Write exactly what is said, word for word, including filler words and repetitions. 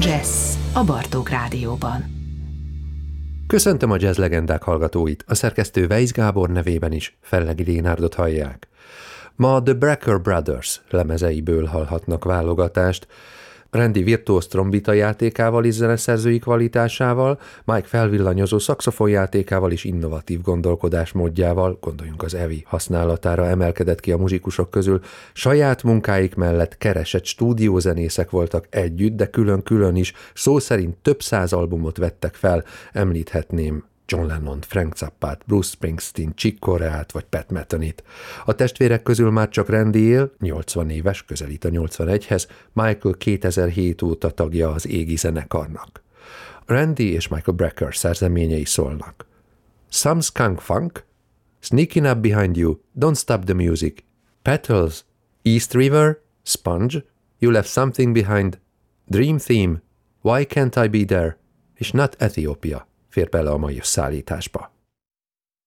Jazz a Bartók Rádióban. Köszöntöm a jazz legendák hallgatóit, a szerkesztő Weisz Gábor nevében is Fellegi Lénárdot hallják. Ma a The Brecker Brothers lemezeiből hallhatnak válogatást, Randy virtuóz trombita játékával és zeneszerzői kvalitásával, Mike felvillanyozó szaxofonjátékával és innovatív gondolkodásmódjával, gondoljunk az Evi használatára, emelkedett ki a muzsikusok közül. Saját munkáik mellett keresett stúdiózenészek voltak együtt, de külön-külön is, szó szerint több száz albumot vettek fel, említhetném John Lennont, Frank Zappát, Bruce Springsteen, Chick Coreát vagy Pat Methenit. A testvérek közül már csak Randy él, nyolcvan éves, közelít a nyolcvanegyhez, Michael kétezer-hét óta tagja az égi zenekarnak. Randy és Michael Brecker szerzeményei szólnak: Some Skunk Funk, Sneaking Up Behind You, Don't Stop the Music, Petals, East River, Sponge, You Left Something Behind, Dream Theme, Why Can't I Be There, és Not Ethiopia fér bele a mai összeállításba.